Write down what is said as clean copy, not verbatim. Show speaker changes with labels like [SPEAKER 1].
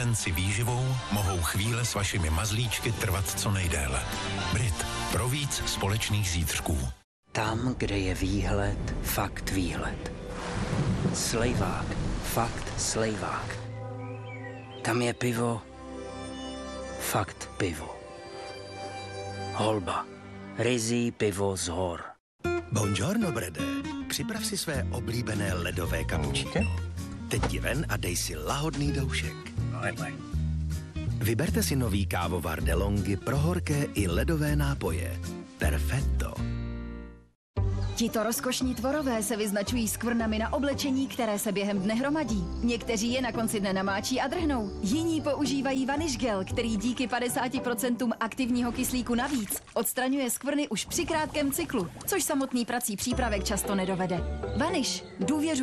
[SPEAKER 1] si výživou mohou chvíle s vašimi mazlíčky trvat co nejdéle. Brit. Pro víc společných zítřků.
[SPEAKER 2] Tam, kde je výhled, fakt výhled. Slejvák, fakt slejvák. Tam je pivo, fakt pivo. Holba, ryzí pivo z hor.
[SPEAKER 3] Buongiorno, Brede. Připrav si své oblíbené ledové kapučíno. Teď jdi ven a dej si lahodný doušek. Vyberte si nový kávovar DeLonghi pro horké i ledové nápoje. Perfetto.
[SPEAKER 4] Tito rozkošní tvorové se vyznačují skvrnami na oblečení, které se během dne hromadí. Někteří je na konci dne namáčí a drhnou. Jiní používají Vanish Gel, který díky 50% aktivního kyslíku navíc odstraňuje skvrny už při krátkém cyklu, což samotný prací přípravek často nedovede. Vanish, důvěřuj